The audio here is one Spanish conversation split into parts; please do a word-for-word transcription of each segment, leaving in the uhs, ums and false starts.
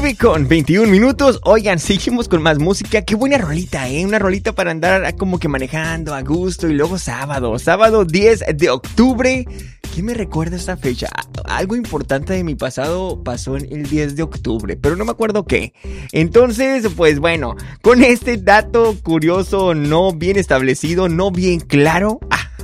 nueve con veintiún minutos. Oigan, seguimos con más música. Qué buena rolita, ¿eh? Una rolita para andar como que manejando a gusto. Y luego sábado, sábado diez de octubre. ¿Qué me recuerda esta fecha? Algo importante de mi pasado pasó en el diez de octubre, pero no me acuerdo qué. Entonces, pues bueno, con este dato curioso, no bien establecido, no bien claro...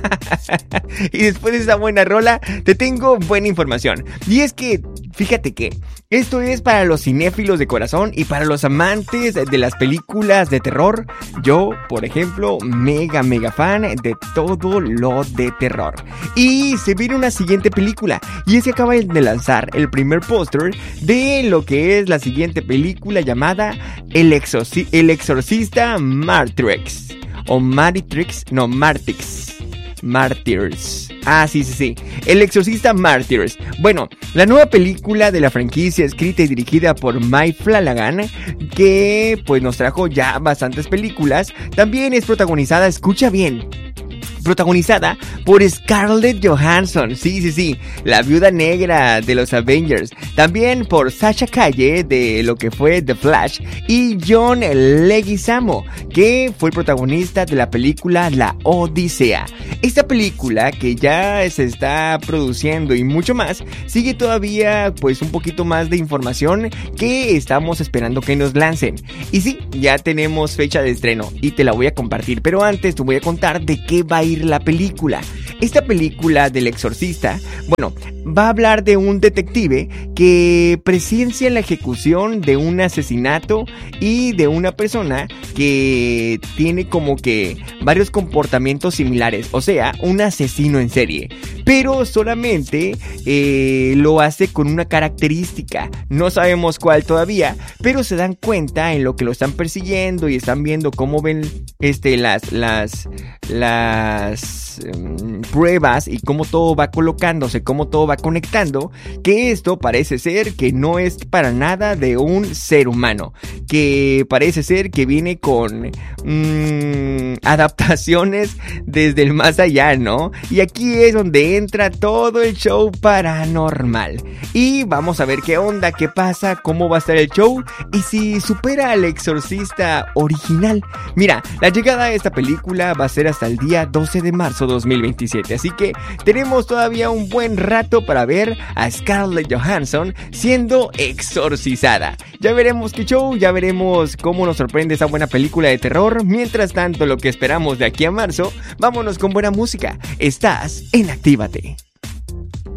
y después de esa buena rola, te tengo buena información. Y es que, fíjate que esto es para los cinéfilos de corazón y para los amantes de las películas de terror. Yo, por ejemplo, mega mega fan de todo lo de terror. Y se viene una siguiente película, y es que acaba de lanzar el primer póster de lo que es la siguiente película llamada El, Exorci- el Exorcista Martyrs. O Martyrs, no, Martyrs. Martyrs. Ah, sí, sí, sí. El Exorcista Martyrs. Bueno, la nueva película de la franquicia escrita y dirigida por Mike Flanagan, que pues nos trajo ya bastantes películas, también es protagonizada, escucha bien, protagonizada por Scarlett Johansson, sí, sí, sí, la viuda negra de los Avengers, también por Sasha Calle de lo que fue The Flash, y John Leguizamo, que fue el protagonista de la película La Odisea. Esta película, que ya se está produciendo y mucho más, sigue todavía pues un poquito más de información que estamos esperando que nos lancen. Y sí, ya tenemos fecha de estreno y te la voy a compartir, pero antes te voy a contar de qué va a ir la película. Esta película del Exorcista, bueno, va a hablar de un detective que presencia la ejecución de un asesinato y de una persona que tiene como que varios comportamientos similares, o sea, un asesino en serie, pero solamente eh, lo hace con una característica, no sabemos cuál todavía, pero se dan cuenta en lo que lo están persiguiendo y están viendo cómo ven este, las, las, las um, pruebas y cómo todo va colocándose, cómo todo va conectando, que esto parece ser que no es para nada de un ser humano, que parece ser que viene con mmm, adaptaciones desde el más allá, ¿no? Y aquí es donde entra todo el show paranormal. Y vamos a ver qué onda, qué pasa, cómo va a estar el show y si supera al Exorcista original. Mira, la llegada de esta película va a ser hasta el día doce de marzo dos mil veintisiete, así que tenemos todavía un buen rato para ver a Scarlett Johansson siendo exorcizada. Ya veremos qué show, ya veremos cómo nos sorprende esa buena película de terror. Mientras tanto, lo que esperamos de aquí a marzo, vámonos con buena música. Estás en Actívate.